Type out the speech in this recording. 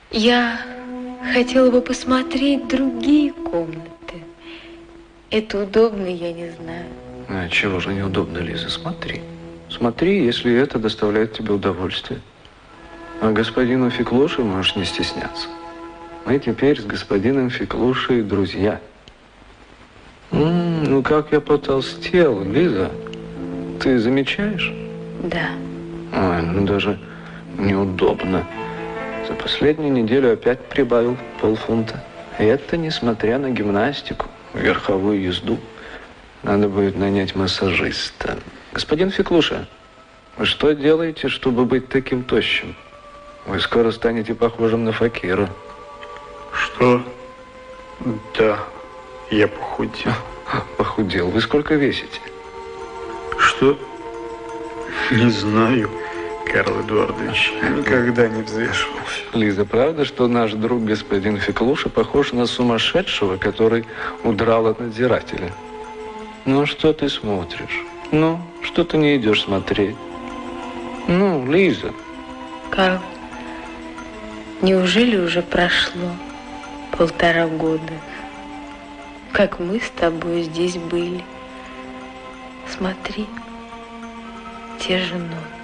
Я хотела бы посмотреть другие комнаты. Это удобно, я не знаю. А чего же неудобно, Лиза? Смотри. Смотри, если это доставляет тебе удовольствие. А господину Феклуше можешь не стесняться. Мы теперь с господином Феклушей друзья. Ну, как я потолстел, Лиза. Ты замечаешь? Да. Ой, ну даже неудобно. За последнюю неделю опять прибавил полфунта. И это несмотря на гимнастику, верховую езду. Надо будет нанять массажиста. Господин Феклуша, вы что делаете, чтобы быть таким тощим? Вы скоро станете похожим на факира. Что? Да, я похудел. Похудел. Вы сколько весите? Что? Не знаю, Карл Эдуардович. Никогда не взвешивался. Лиза, правда, что наш друг господин Феклуша похож на сумасшедшего, который удрал от надзирателя? Ну, что ты смотришь? Ну, что ты не идешь смотреть? Ну, Лиза. Карл, неужели уже прошло 1,5 года, как мы с тобой здесь были? Смотри, те же ноты.